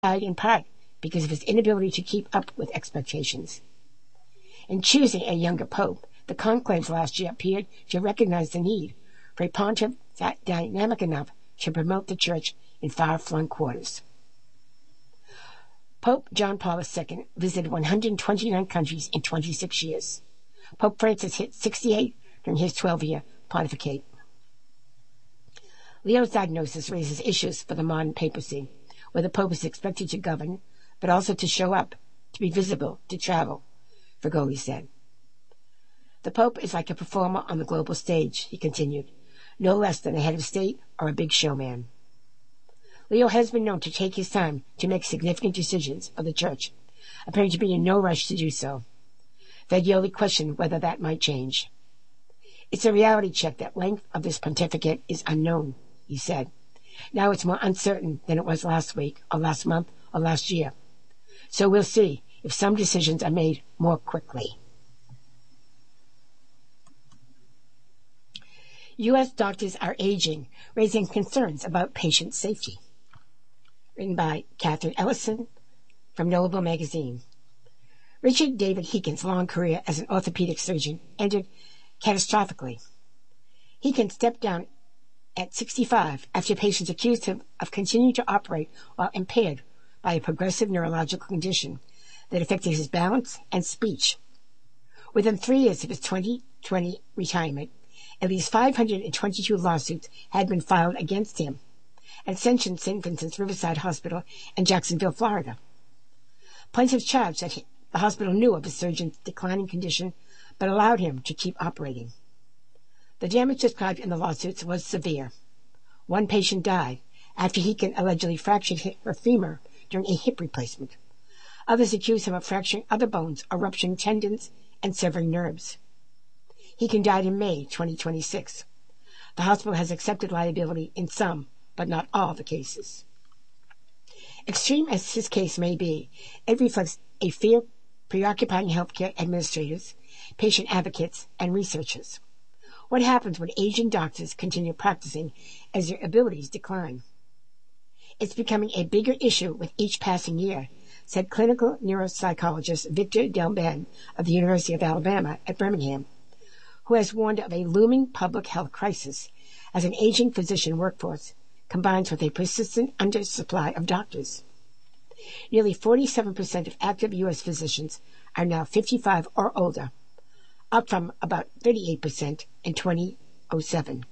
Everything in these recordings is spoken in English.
died in part because of his inability to keep up with expectations. In choosing a younger pope, the conclaves last year appeared to recognize the need for a pontiff dynamic enough to promote the church in far-flung quarters. Pope John Paul II visited 129 countries in 26 years. Pope Francis hit 68 during his 12-year pontificate. Leo's diagnosis raises issues for the modern papacy, where the Pope is expected to govern, but also to show up, to be visible, to travel, Vergoli said. The Pope is like a performer on the global stage, he continued, no less than a head of state or a big showman. Leo has been known to take his time to make significant decisions for the Church, appearing to be in no rush to do so. Vergoli questioned whether that might change. It's a reality check that length of this pontificate is unknown, he said. Now it's more uncertain than it was last week, or last month, or last year. So we'll see if some decisions are made more quickly. U.S. doctors are aging, raising concerns about patient safety. Written by Catherine Ellison from Knowable Magazine. Richard David Heakin's long career as an orthopedic surgeon ended catastrophically. Heakin stepped down at 65 after patients accused him of continuing to operate while impaired by a progressive neurological condition that affected his balance and speech. Within 3 years of his 2020 retirement, at least 522 lawsuits had been filed against him at Ascension St. Vincent's Riverside Hospital in Jacksonville, Florida. Plaintiffs charged that the hospital knew of his surgeon's declining condition but allowed him to keep operating. The damage described in the lawsuits was severe. One patient died after Heakin allegedly fractured her femur during a hip replacement. Others accused him of fracturing other bones or rupturing tendons and severing nerves. Heakin died in May 2026. The hospital has accepted liability in some, but not all, the cases. Extreme as his case may be, it reflects a fear preoccupying healthcare administrators, patient advocates, and researchers. What happens when aging doctors continue practicing as their abilities decline? It's becoming a bigger issue with each passing year, said clinical neuropsychologist Victor Delben of the University of Alabama at Birmingham, who has warned of a looming public health crisis as an aging physician workforce combines with a persistent undersupply of doctors. Nearly 47% of active U.S. physicians are now 55 or older, up from about 38% in 2007.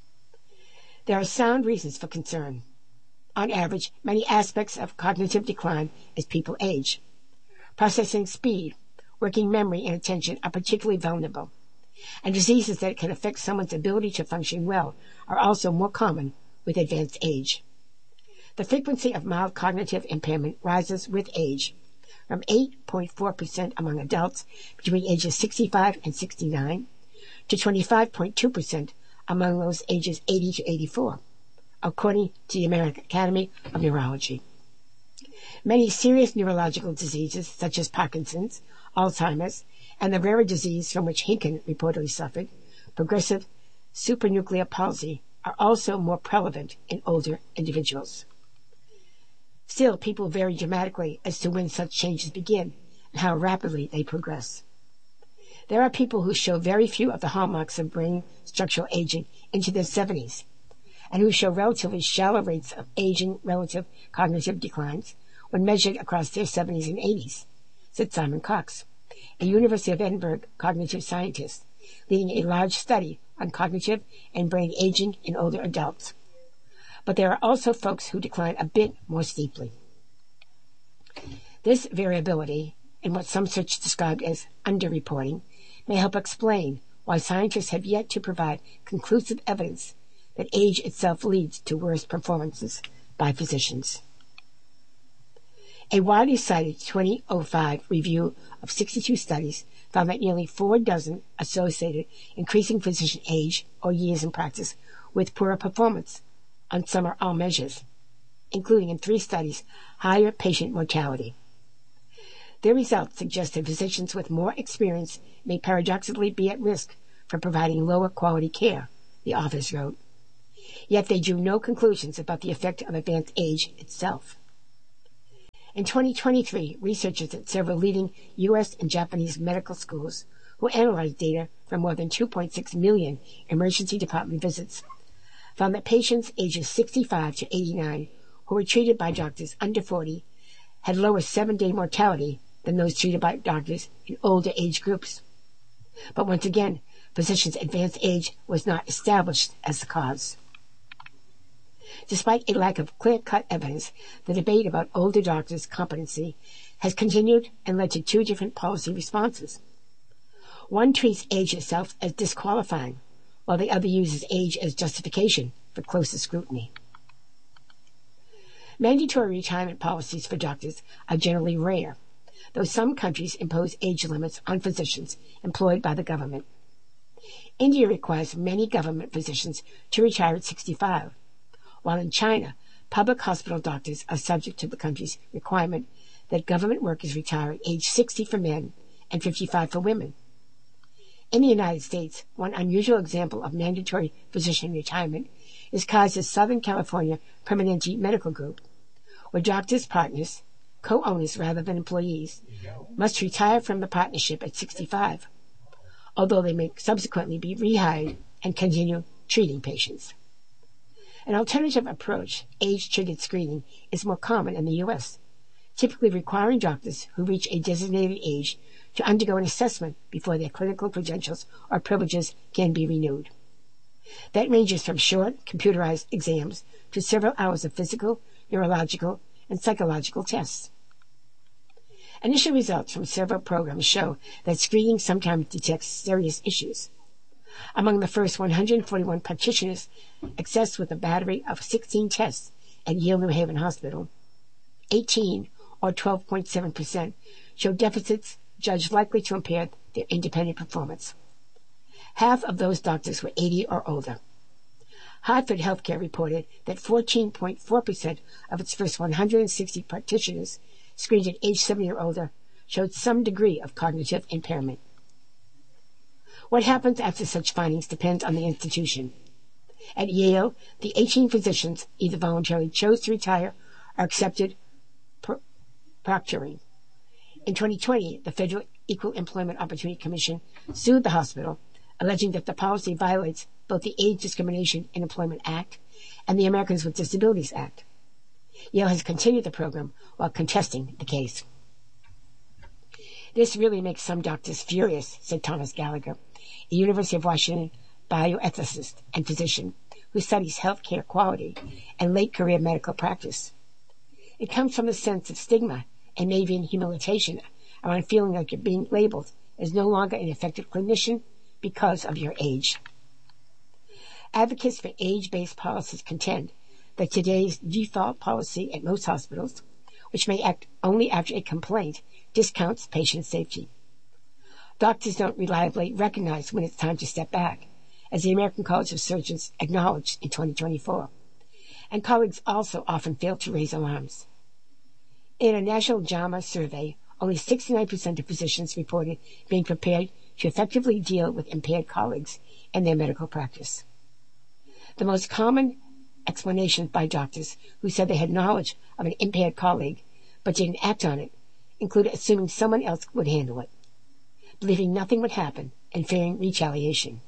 There are sound reasons for concern. On average, many aspects of cognitive decline as people age. Processing speed, working memory, and attention are particularly vulnerable, and diseases that can affect someone's ability to function well are also more common with advanced age. The frequency of mild cognitive impairment rises with age, from 8.4% among adults between ages 65 and 69 to 25.2% among those ages 80 to 84, according to the American Academy of Neurology. Many serious neurological diseases, such as Parkinson's, Alzheimer's, and the rare disease from which Heakin reportedly suffered, progressive supranuclear palsy, are also more prevalent in older individuals. Still, people vary dramatically as to when such changes begin and how rapidly they progress. There are people who show very few of the hallmarks of brain structural aging into their 70s, and who show relatively shallow rates of aging relative cognitive declines when measured across their 70s and 80s, said Simon Cox, a University of Edinburgh cognitive scientist, leading a large study on cognitive and brain aging in older adults. But there are also folks who decline a bit more steeply. This variability, in what some search described as underreporting, may help explain why scientists have yet to provide conclusive evidence that age itself leads to worse performances by physicians. A widely cited 2005 review of 62 studies found that nearly 4 dozen associated increasing physician age or years in practice with poorer performance on some or all measures, including in 3 studies higher patient mortality. Their results suggest that physicians with more experience may paradoxically be at risk for providing lower quality care, the authors wrote. Yet they drew no conclusions about the effect of advanced age itself. In 2023, researchers at several leading U.S. and Japanese medical schools who analyzed data from more than 2.6 million emergency department visits found that patients ages 65 to 89 who were treated by doctors under 40 had lower 7-day mortality than those treated by doctors in older age groups. But once again, physicians' advanced age was not established as the cause. Despite a lack of clear-cut evidence, the debate about older doctors' competency has continued and led to two different policy responses. One treats age itself as disqualifying, while the other uses age as justification for closer scrutiny. Mandatory retirement policies for doctors are generally rare, though some countries impose age limits on physicians employed by the government. India requires many government physicians to retire at 65, while in China, public hospital doctors are subject to the country's requirement that government workers retire at age 60 for men and 55 for women. In the United States, one unusual example of mandatory physician retirement is Kaiser's Southern California Permanente Medical Group, where doctors' partners, co-owners rather than employees, must retire from the partnership at 65, although they may subsequently be rehired and continue treating patients. An alternative approach, age-triggered screening, is more common in the U.S., typically requiring doctors who reach a designated age to undergo an assessment before their clinical credentials or privileges can be renewed. That ranges from short, computerized exams to several hours of physical, neurological, and psychological tests. Initial results from several programs show that screening sometimes detects serious issues. Among the first 141 practitioners accessed with a battery of 16 tests at Yale New Haven Hospital, 18, or 12.7%, showed deficits judged likely to impair their independent performance. Half of those doctors were 80 or older. Hartford Healthcare reported that 14.4% of its first 160 practitioners screened at age 70 or older showed some degree of cognitive impairment. What happens after such findings depends on the institution. At Yale, the 18 physicians either voluntarily chose to retire or accepted proctoring. In 2020, the Federal Equal Employment Opportunity Commission sued the hospital, alleging that the policy violates both the Age Discrimination in Employment Act and the Americans with Disabilities Act. Yale has continued the program while contesting the case. This really makes some doctors furious, said Thomas Gallagher, a University of Washington bioethicist and physician who studies healthcare quality and late-career medical practice. It comes from a sense of stigma and maybe in humiliation around feeling like you're being labeled as no longer an effective clinician because of your age. Advocates for age-based policies contend that today's default policy at most hospitals, which may act only after a complaint, discounts patient safety. Doctors don't reliably recognize when it's time to step back, as the American College of Surgeons acknowledged in 2024. And colleagues also often fail to raise alarms. In a National JAMA survey, only 69% of physicians reported being prepared to effectively deal with impaired colleagues in their medical practice. The most common explanations by doctors who said they had knowledge of an impaired colleague but didn't act on it included assuming someone else would handle it, believing nothing would happen, and fearing retaliation.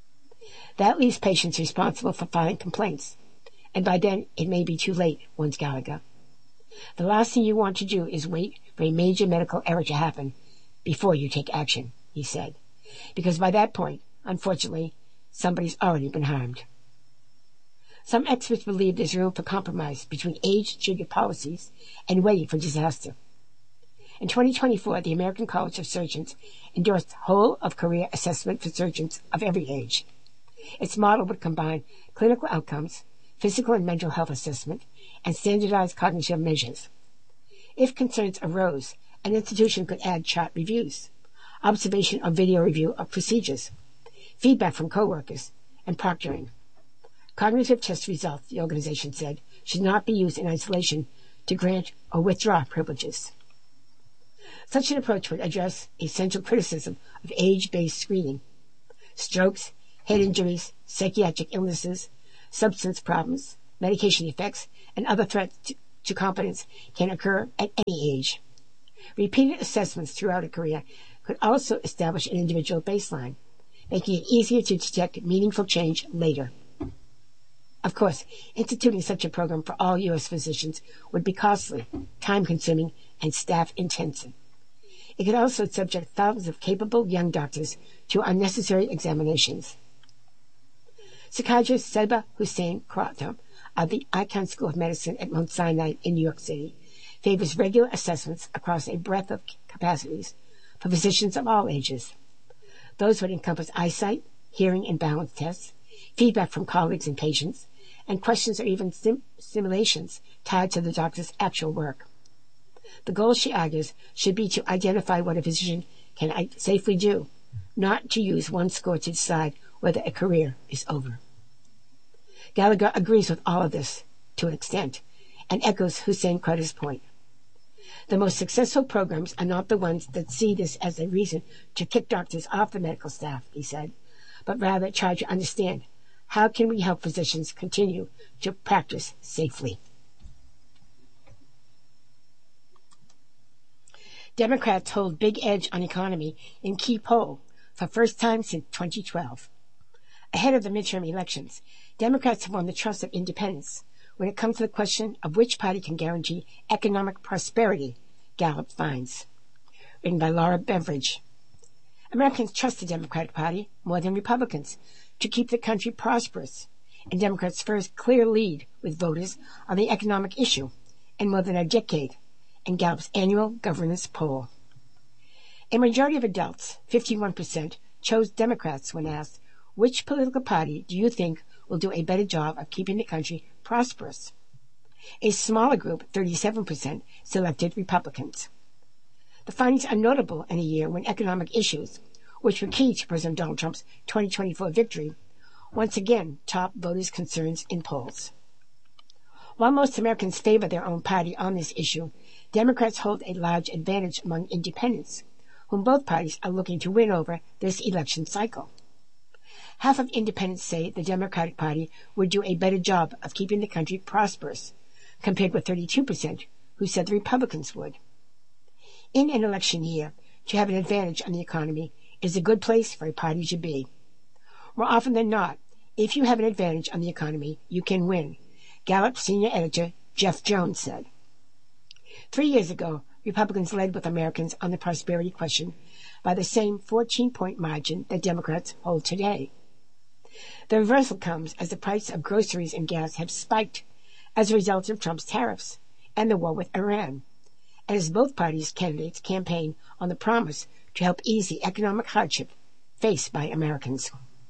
That leaves patients responsible for filing complaints, and by then it may be too late, warns Gallagher. The last thing you want to do is wait for a major medical error to happen before you take action, he said, because by that point, unfortunately, somebody's already been harmed. Some experts believe there's room for compromise between age-triggered policies and waiting for disaster. In 2024, the American College of Surgeons endorsed whole-of-career assessment for surgeons of every age. Its model would combine clinical outcomes, physical and mental health assessment, and standardized cognitive measures. If concerns arose, an institution could add chart reviews, observation or video review of procedures, feedback from coworkers, and proctoring. Cognitive test results, the organization said, should not be used in isolation to grant or withdraw privileges. Such an approach would address a central criticism of age-based screening: strokes, head injuries, psychiatric illnesses, substance problems, medication effects, and other threats to competence can occur at any age. Repeated assessments throughout a career could also establish an individual baseline, making it easier to detect meaningful change later. Of course, instituting such a program for all U.S. physicians would be costly, time-consuming, and staff-intensive. It could also subject thousands of capable young doctors to unnecessary examinations. Psychiatrist Seba Hussein Karatam of the Icahn School of Medicine at Mount Sinai in New York City favors regular assessments across a breadth of capacities for physicians of all ages. Those would encompass eyesight, hearing and balance tests, feedback from colleagues and patients, and questions or even simulations tied to the doctor's actual work. The goal, she argues, should be to identify what a physician can safely do, not to use one score to decide whether a career is over. Gallagher agrees with all of this, to an extent, and echoes Hussein Karatam's point. The most successful programs are not the ones that see this as a reason to kick doctors off the medical staff, he said, but rather try to understand how can we help physicians continue to practice safely. Democrats hold big edge on economy in key poll for first time since 2012. Ahead of the midterm elections, Democrats have won the trust of independents when it comes to the question of which party can guarantee economic prosperity, Gallup finds. Written by Laura Beveridge. Americans trust the Democratic Party more than Republicans to keep the country prosperous, and Democrats' first clear lead with voters on the economic issue in more than a decade in Gallup's annual governance poll. A majority of adults, 51%, chose Democrats when asked, which political party do you think will do a better job of keeping the country prosperous? A smaller group, 37%, selected Republicans. The findings are notable in a year when economic issues, which were key to President Donald Trump's 2024 victory, once again topped voters' concerns in polls. While most Americans favor their own party on this issue, Democrats hold a large advantage among independents, whom both parties are looking to win over this election cycle. Half of independents say the Democratic Party would do a better job of keeping the country prosperous, compared with 32% who said the Republicans would. In an election year, to have an advantage on the economy is a good place for a party to be. More often than not, if you have an advantage on the economy, you can win, Gallup senior editor Jeff Jones said. 3 years ago, Republicans led with Americans on the prosperity question by the same 14-point margin that Democrats hold today. The reversal comes as the price of groceries and gas have spiked as a result of Trump's tariffs and the war with Iran, and as both parties' candidates campaign on the promise to help ease the economic hardship faced by Americans.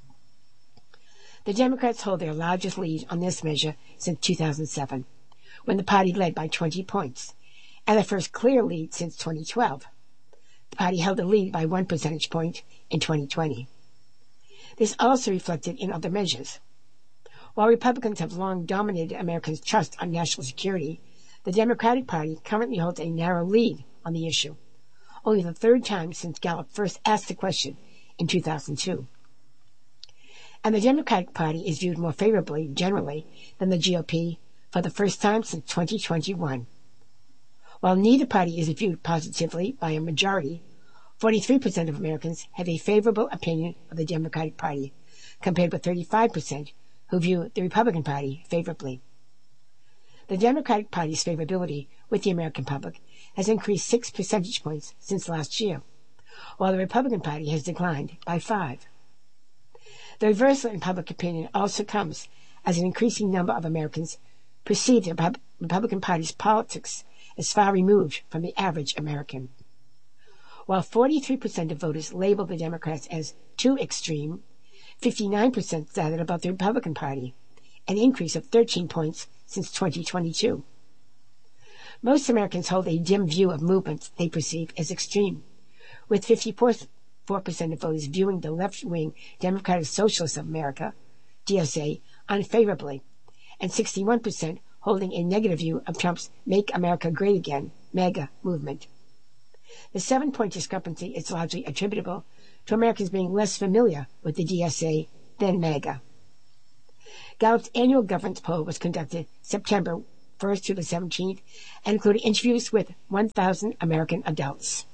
The Democrats hold their largest lead on this measure since 2007, when the party led by 20 points, and the first clear lead since 2012. The party held a lead by 1 percentage point in 2020. This also reflected in other measures. While Republicans have long dominated Americans' trust on national security, the Democratic Party currently holds a narrow lead on the issue, only the third time since Gallup first asked the question in 2002. And the Democratic Party is viewed more favorably, generally, than the GOP for the first time since 2021. While neither party is viewed positively by a majority, 43% of Americans have a favorable opinion of the Democratic Party, compared with 35% who view the Republican Party favorably. The Democratic Party's favorability with the American public has increased 6 percentage points since last year, while the Republican Party has declined by 5. The reversal in public opinion also comes as an increasing number of Americans perceive the Republican Party's politics as far removed from the average American. While 43% of voters label the Democrats as too extreme, 59% said it about the Republican Party, an increase of 13 points since 2022. Most Americans hold a dim view of movements they perceive as extreme, with 54% of voters viewing the left-wing Democratic Socialists of America, DSA, unfavorably, and 61% holding a negative view of Trump's Make America Great Again, MAGA, movement. The 7-point discrepancy is largely attributable to Americans being less familiar with the DSA than MAGA. Gallup's annual governance poll was conducted September 1st through the 17th, and included interviews with 1,000 American adults.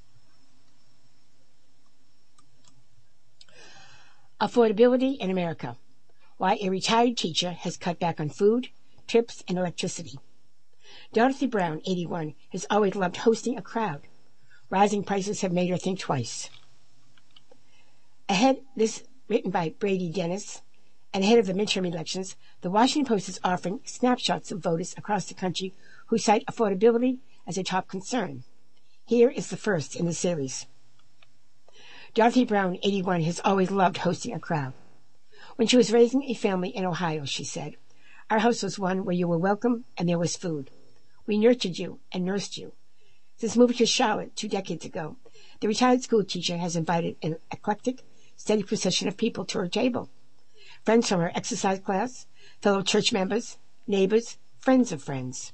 Affordability in America. Why a retired teacher has cut back on food, trips, and electricity. Dorothy Brown, 81, has always loved hosting a crowd. Rising prices have made her think twice. This written by Brady Dennis, and ahead of the midterm elections, the Washington Post is offering snapshots of voters across the country who cite affordability as a top concern. Here is the first in the series. Dorothy Brown, 81, has always loved hosting a crowd. When she was raising a family in Ohio, she said, "Our house was one where you were welcome and there was food. We nurtured you and nursed you." Since moving to Charlotte 2 decades ago, the retired school teacher has invited an eclectic, steady procession of people to her table. Friends from her exercise class, fellow church members, neighbors, friends of friends.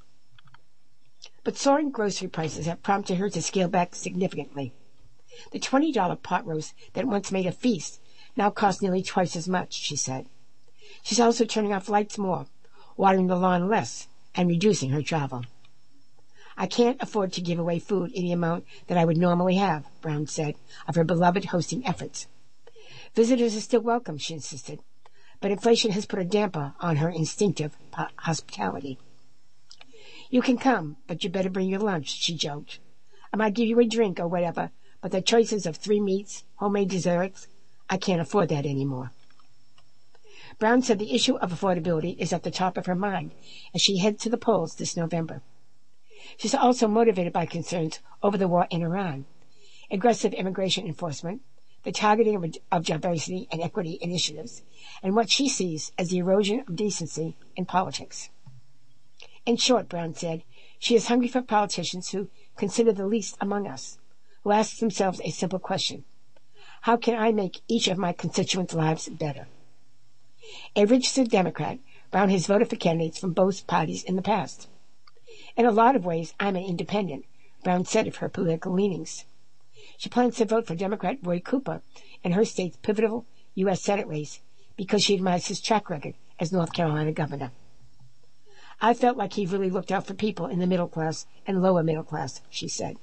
But soaring grocery prices have prompted her to scale back significantly. The $20 pot roast that once made a feast now costs nearly twice as much, she said. She's also turning off lights more, watering the lawn less, and reducing her travel. "I can't afford to give away food in the amount that I would normally have," Brown said of her beloved hosting efforts. "Visitors are still welcome," she insisted, but inflation has put a damper on her instinctive hospitality. "You can come, but you better bring your lunch," she joked. "I might give you a drink or whatever, but the choices of 3 meats, homemade desserts, I can't afford that anymore." Brown said the issue of affordability is at the top of her mind as she heads to the polls this November. She's also motivated by concerns over the war in Iran, aggressive immigration enforcement, the targeting of diversity and equity initiatives, and what she sees as the erosion of decency in politics. In short, Brown said, she is hungry for politicians who consider the least among us, who ask themselves a simple question: how can I make each of my constituents' lives better? A registered Democrat, Brown has voted for candidates from both parties in the past. "In a lot of ways, I'm an independent," Brown said of her political leanings. She plans to vote for Democrat Roy Cooper in her state's pivotal U.S. Senate race because she admires his track record as North Carolina governor. "I felt like he really looked out for people in the middle class and lower middle class," she said.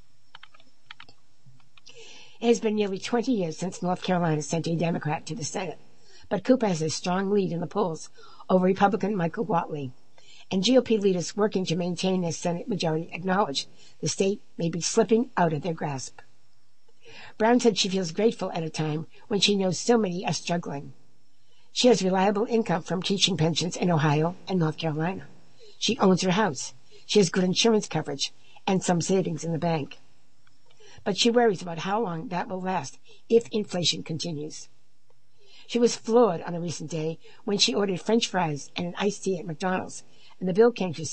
It has been nearly 20 years since North Carolina sent a Democrat to the Senate, but Cooper has a strong lead in the polls over Republican Michael Whatley, and GOP leaders working to maintain their Senate majority acknowledge the state may be slipping out of their grasp. Brown said she feels grateful at a time when she knows so many are struggling. She has reliable income from teaching pensions in Ohio and North Carolina. She owns her house. She has good insurance coverage and some savings in the bank. But she worries about how long that will last if inflation continues. She was floored on a recent day when she ordered French fries and an iced tea at McDonald's, and the bill came to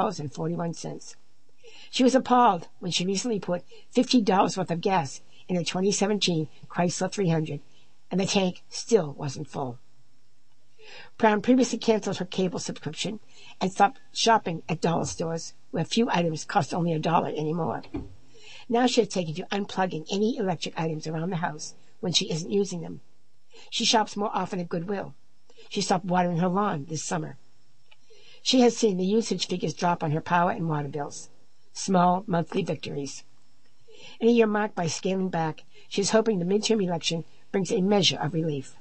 $7.41. She was appalled when she recently put $50 worth of gas in her 2017 Chrysler 300, and the tank still wasn't full. Brown previously canceled her cable subscription and stopped shopping at dollar stores, where few items cost only $1 anymore. Now she has taken to unplugging any electric items around the house when she isn't using them. She shops more often at Goodwill. She stopped watering her lawn this summer. She has seen the usage figures drop on her power and water bills. Small monthly victories. In a year marked by scaling back, she is hoping the midterm election brings a measure of relief.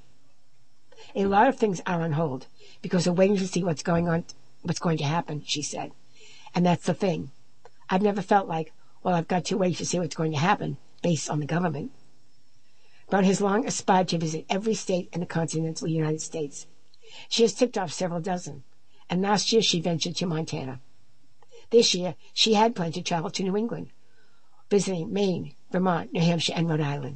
A lot of things are on hold because we're waiting to see what's going to happen, she said. And that's the thing. I've never felt like, well, I've got to wait to see what's going to happen based on the government. Brown has long aspired to visit every state in the continental United States. She has ticked off several dozen, and last year she ventured to Montana. This year, she had planned to travel to New England, visiting Maine, Vermont, New Hampshire, and Rhode Island.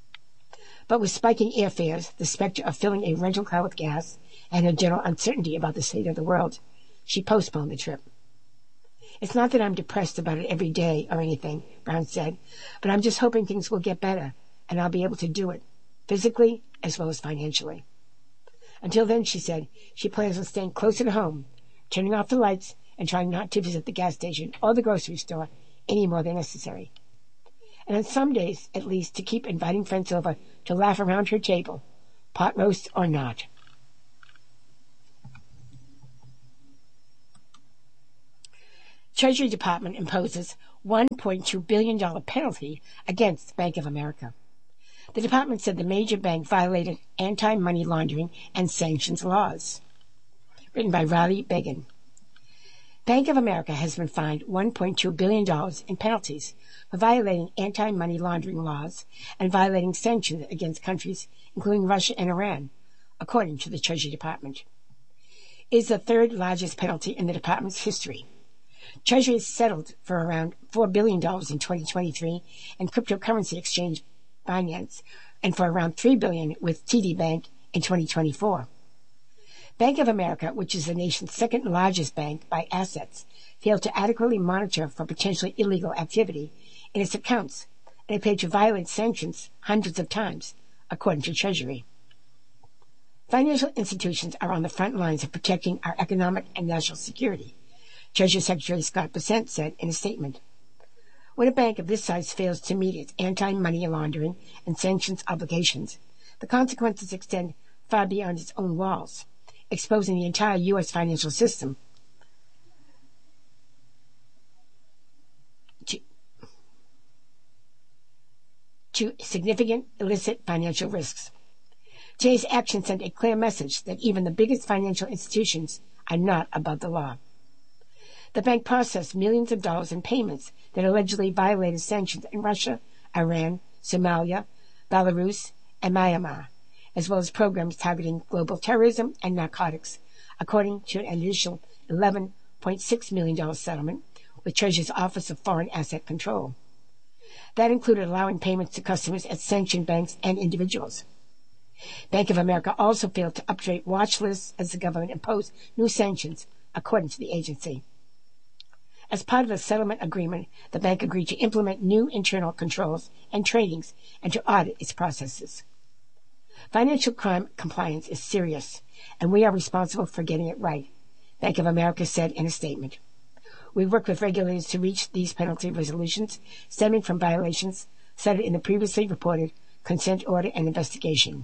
But with spiking airfares, the specter of filling a rental car with gas, and her general uncertainty about the state of the world, she postponed the trip. It's not that I'm depressed about it every day or anything, Brown said, but I'm just hoping things will get better, and I'll be able to do it, physically as well as financially. Until then, she said, she plans on staying closer to home, turning off the lights, and trying not to visit the gas station or the grocery store any more than necessary. And on some days, at least, to keep inviting friends over to laugh around her table, pot roast or not. Treasury Department imposes $1.2 billion penalty against Bank of America. The department said the major bank violated anti-money laundering and sanctions laws. Written by Riley Began. Bank of America has been fined $1.2 billion in penalties for violating anti-money laundering laws and violating sanctions against countries, including Russia and Iran, according to the Treasury Department. It is the third largest penalty in the department's history. Treasury has settled for around $4 billion in 2023 in cryptocurrency exchange finance and for around $3 billion with TD Bank in 2024. Bank of America, which is the nation's second largest bank by assets, failed to adequately monitor for potentially illegal activity in its accounts and appeared to violate sanctions hundreds of times, according to Treasury. Financial institutions are on the front lines of protecting our economic and national security, Treasury Secretary Scott Bessent said in a statement. When a bank of this size fails to meet its anti-money laundering and sanctions obligations, the consequences extend far beyond its own walls, exposing the entire U.S. financial system to significant illicit financial risks. Today's action sent a clear message that even the biggest financial institutions are not above the law. The bank processed millions of dollars in payments that allegedly violated sanctions in Russia, Iran, Somalia, Belarus, and Myanmar, as well as programs targeting global terrorism and narcotics, according to an initial $11.6 million settlement with Treasury's Office of Foreign Asset Control. That included allowing payments to customers at sanctioned banks and individuals. Bank of America also failed to update watch lists as the government imposed new sanctions, according to the agency. As part of the settlement agreement, the bank agreed to implement new internal controls and trainings and to audit its processes. Financial crime compliance is serious, and we are responsible for getting it right, Bank of America said in a statement. We work with regulators to reach these penalty resolutions stemming from violations cited in the previously reported consent order and investigation.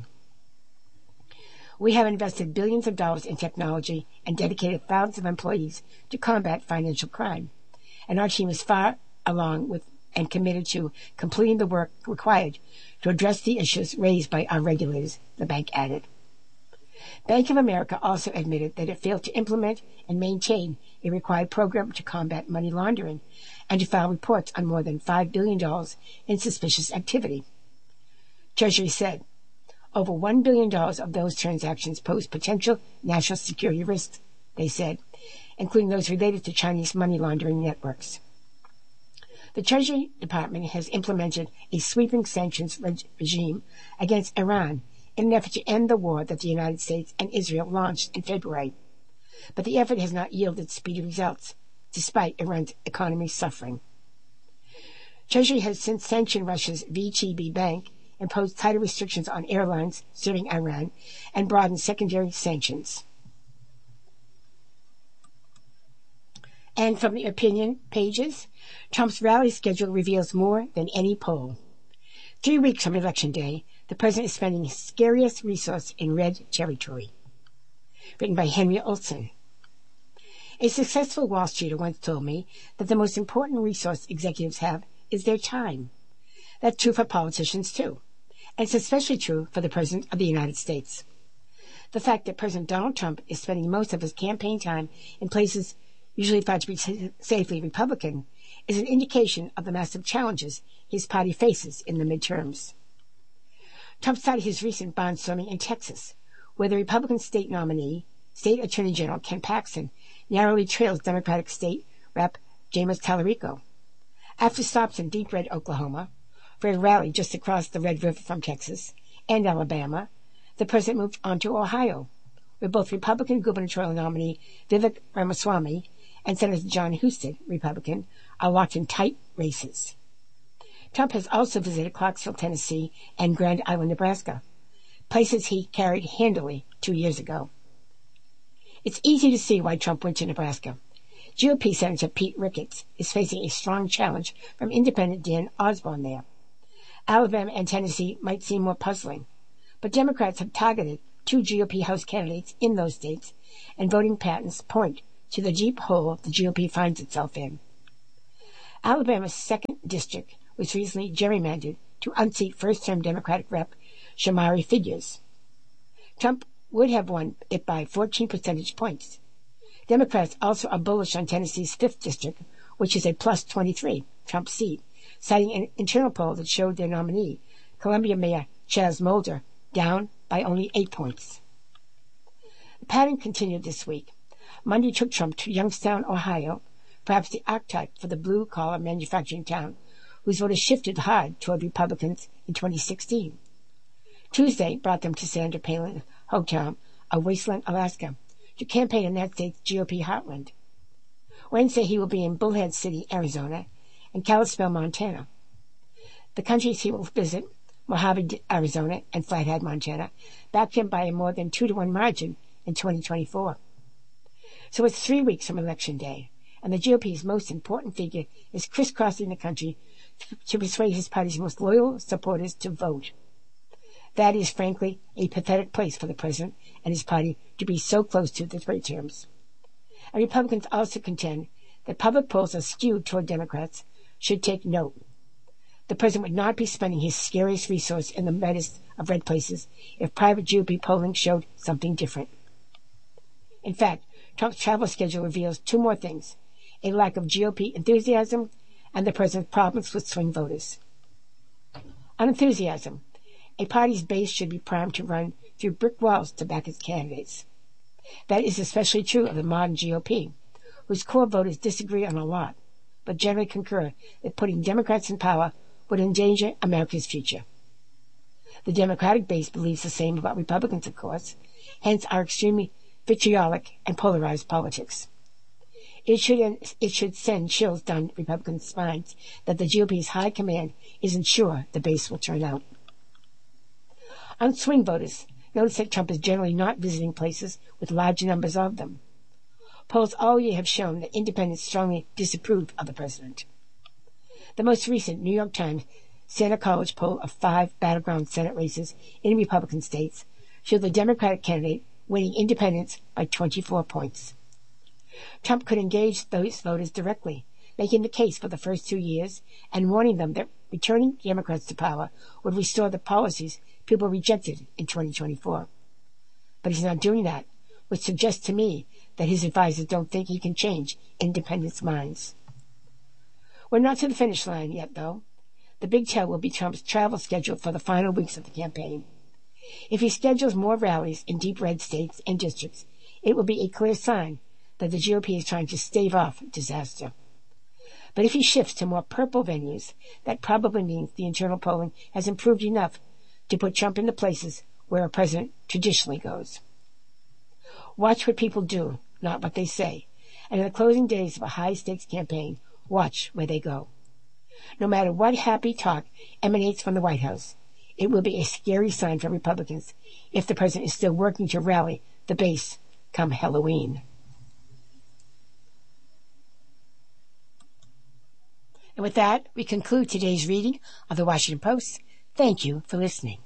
We have invested billions of dollars in technology and dedicated thousands of employees to combat financial crime, and our team is far along with and committed to completing the work required to address the issues raised by our regulators, the bank added. Bank of America also admitted that it failed to implement and maintain a required program to combat money laundering and to file reports on more than $5 billion in suspicious activity. Treasury said, over $1 billion of those transactions pose potential national security risks, they said, including those related to Chinese money laundering networks. The Treasury Department has implemented a sweeping sanctions regime against Iran in an effort to end the war that the United States and Israel launched in February. But the effort has not yielded speedy results, despite Iran's economy suffering. Treasury has since sanctioned Russia's VTB Bank, imposed tighter restrictions on airlines serving Iran, and broadened secondary sanctions. And from the opinion pages, Trump's rally schedule reveals more than any poll. 3 weeks from Election Day, the president is spending his scariest resource in red territory. Written by Henry Olson. A successful Wall Streeter once told me that the most important resource executives have is their time. That's true for politicians, too. And it's especially true for the President of the United States. The fact that President Donald Trump is spending most of his campaign time in places usually thought to be safely Republican is an indication of the massive challenges his party faces in the midterms. Trump started his recent barnstorming in Texas, where the Republican state nominee, State Attorney General Ken Paxton, narrowly trails Democratic State Rep. James Talarico. After stops in Deep Red, Oklahoma, for a rally just across the Red River from Texas, and Alabama, the president moved on to Ohio, where both Republican gubernatorial nominee Vivek Ramaswamy and Senator John Husted, Republican, are locked in tight races. Trump has also visited Clarksville, Tennessee, and Grand Island, Nebraska, places he carried handily 2 years ago. It's easy to see why Trump went to Nebraska. GOP Senator Pete Ricketts is facing a strong challenge from independent Dan Osborne there. Alabama and Tennessee might seem more puzzling, but Democrats have targeted 2 GOP House candidates in those states, and voting patterns point to the deep hole the GOP finds itself in. Alabama's 2nd District was recently gerrymandered to unseat first-term Democratic Rep. Shamari Figures. Trump would have won it by 14 percentage points. Democrats also are bullish on Tennessee's 5th District, which is a plus 23 Trump seat, citing an internal poll that showed their nominee, Columbia Mayor Chaz Mulder, down by only 8 points. The pattern continued this week. Monday took Trump to Youngstown, Ohio, perhaps the archetype for the blue-collar manufacturing town, whose voters shifted hard toward Republicans in 2016. Tuesday brought them to Sandra Palin's hometown of Wasteland, Alaska, to campaign in that state's GOP heartland. Wednesday he will be in Bullhead City, Arizona, and Kalispell, Montana. The countries he will visit, Mojave, Arizona, and Flathead, Montana, backed him by a more than 2-to-1 margin in 2024. So it's 3 weeks from Election Day, and the GOP's most important figure is crisscrossing the country to persuade his party's most loyal supporters to vote. That is, frankly, a pathetic place for the president and his party to be so close to the three terms. And Republicans also contend that public polls are skewed toward Democrats should take note. The president would not be spending his scariest resource in the reddest of red places if private GOP polling showed something different. In fact, Trump's travel schedule reveals 2 more things: a lack of GOP enthusiasm and the president's problems with swing voters. On enthusiasm, a party's base should be primed to run through brick walls to back its candidates. That is especially true of the modern GOP, whose core voters disagree on a lot, but generally concur that putting Democrats in power would endanger America's future. The Democratic base believes the same about Republicans, of course, hence our extremely vitriolic and polarized politics. It should send chills down Republicans' spines that the GOP's high command isn't sure the base will turn out. On swing voters, notice that Trump is generally not visiting places with large numbers of them. Polls all year have shown that independents strongly disapprove of the president. The most recent New York Times Santa College poll of 5 battleground Senate races in Republican states showed the Democratic candidate winning independents by 24 points. Trump could engage those voters directly, making the case for the first 2 years and warning them that returning Democrats to power would restore the policies people rejected in 2024. But he's not doing that, which suggests to me that his advisors don't think he can change independents' minds. We're not to the finish line yet, though. The big tell will be Trump's travel schedule for the final weeks of the campaign. If he schedules more rallies in deep red states and districts, it will be a clear sign that the GOP is trying to stave off disaster. But if he shifts to more purple venues, that probably means the internal polling has improved enough to put Trump in the places where a president traditionally goes. Watch what people do, not what they say. And in the closing days of a high-stakes campaign, watch where they go. No matter what happy talk emanates from the White House, it will be a scary sign for Republicans if the president is still working to rally the base come Halloween. And with that, we conclude today's reading of the Washington Post. Thank you for listening.